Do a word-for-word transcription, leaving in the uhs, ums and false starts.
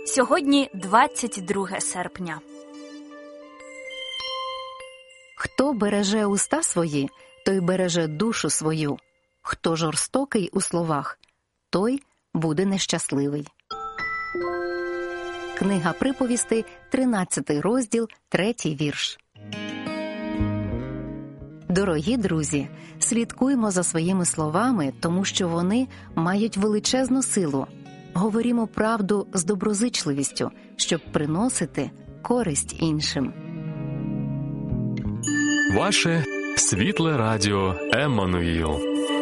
Сьогодні двадцять друге серпня. Хто береже уста свої, той береже душу свою. Хто жорстокий у словах, той буде нещасливий. Книга Приповістей, тринадцятий розділ, третій вірш. Дорогі друзі, слідкуймо за своїми словами, тому що вони мають величезну силу. Говорімо правду з доброзичливістю, щоб приносити користь іншим. Ваше світле радіо Еммануїл.